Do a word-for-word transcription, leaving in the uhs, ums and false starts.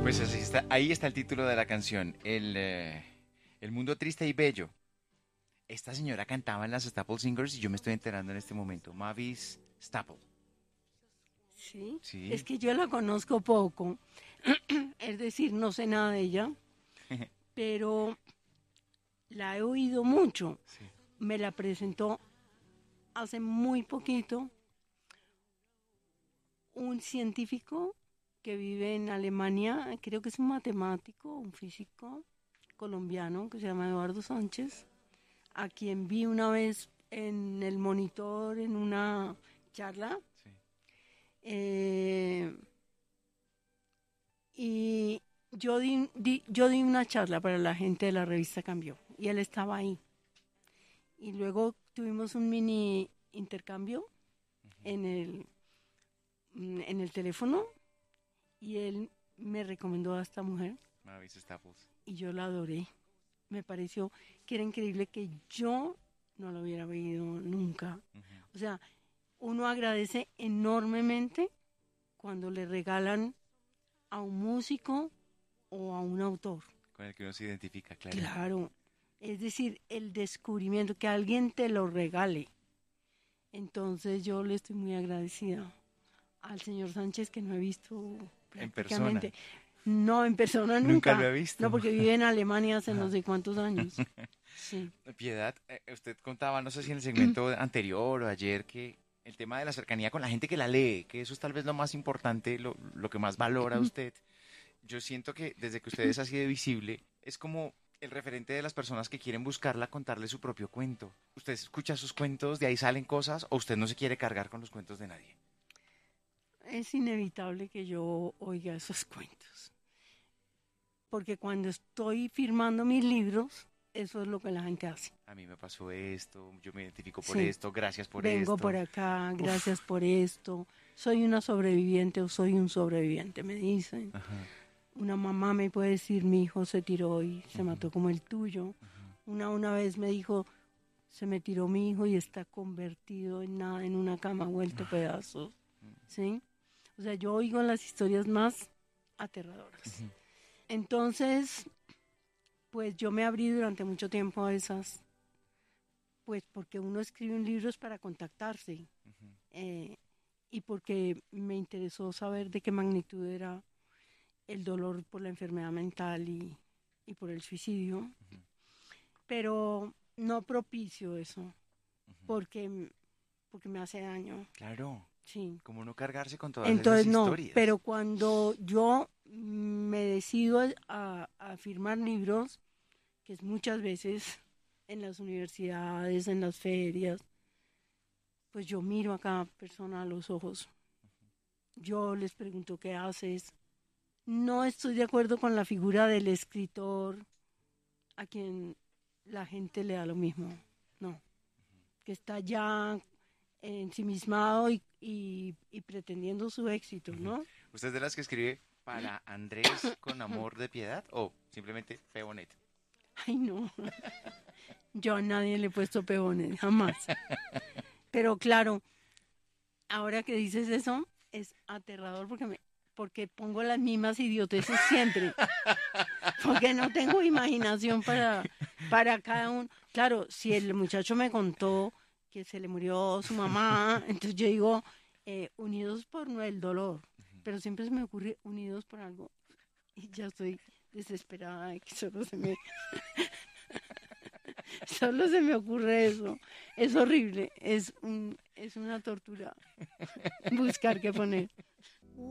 Pues así está, ahí está el título de la canción, el, eh, el mundo triste y bello. Esta señora cantaba en las Staple Singers y yo me estoy enterando en este momento. Mavis Staple. Sí, es Sí. que yo la conozco poco, es decir, no sé nada de ella, pero la he oído mucho. Sí. Me la presentó hace muy poquito un científico que vive en Alemania, creo que es un matemático, un físico colombiano que se llama Eduardo Sánchez, a quien vi una vez en el monitor en una charla. Sí. Eh, y yo di, di- yo di una charla para la gente de la revista Cambio y él estaba ahí. Y luego tuvimos un mini intercambio en el, mm, en el teléfono y él me recomendó a esta mujer Mavis Staples. y yo la adoré. Me pareció que era increíble que yo no lo hubiera oído nunca. Ujú. O sea, uno agradece enormemente cuando le regalan a un músico o a un autor. Con el que uno se identifica, claro. Claro, es decir, el descubrimiento, que alguien te lo regale. Entonces yo le estoy muy agradecida al señor Sánchez, que no he visto En persona. prácticamente. No, en persona Nunca lo nunca. he visto. No, porque vive en Alemania hace no Ajá. sé cuántos años. Sí. Piedad, eh, usted contaba, no sé si en el segmento anterior o ayer, que el tema de la cercanía con la gente que la lee, que eso es tal vez lo más importante, lo, lo que más valora usted. Yo siento que desde que usted es así de visible, es como el referente de las personas que quieren buscarla, contarle su propio cuento. Usted escucha sus cuentos, de ahí salen cosas, o usted no se quiere cargar con los cuentos de nadie. Es inevitable que yo oiga esos cuentos. Porque cuando estoy firmando mis libros, eso es lo que la gente hace. A mí me pasó esto, yo me identifico por Sí, esto, gracias por vengo esto. por acá, Uf. gracias por esto. Soy una sobreviviente o soy un sobreviviente, me dicen. Ajá. Una mamá me puede decir, mi hijo se tiró y se Ujú. mató como el tuyo. Ajá. Una una vez me dijo, se me tiró mi hijo y está convertido en nada, en una cama vuelto pedazos. ¿Sí? O sea, yo oigo las historias más aterradoras. Ujú. Entonces, pues yo me abrí durante mucho tiempo a esas, pues porque uno escribe un libro es para contactarse Ujú. eh, y porque me interesó saber de qué magnitud era el dolor por la enfermedad mental y, y por el suicidio, Ujú. pero no propicio eso, Ujú. porque, porque me hace daño, Claro, sí. como no cargarse con todas esas Entonces no, historias. pero cuando yo me decido a, a firmar libros, que es muchas veces en las universidades, en las ferias, pues yo miro a cada persona a los ojos. Yo les pregunto qué haces. No estoy de acuerdo con la figura del escritor a quien la gente le da lo mismo. No, que está ya ensimismado y, y, y pretendiendo su éxito, Ujú. ¿no? ¿Usted es de las que escribe para Andrés con amor de piedad o simplemente Pebonet? Ay, no. Yo a nadie le he puesto peones, jamás. Pero claro, ahora que dices eso, es aterrador porque me, porque pongo las mismas idioteces siempre. Porque no tengo imaginación para, para cada uno. Claro, si el muchacho me contó que se le murió su mamá, entonces yo digo, eh, unidos por no el dolor. Pero siempre se me ocurre unidos por algo. Y ya estoy desesperada de que solo se me, solo se me ocurre eso. Es horrible, es, un, es una tortura buscar qué poner.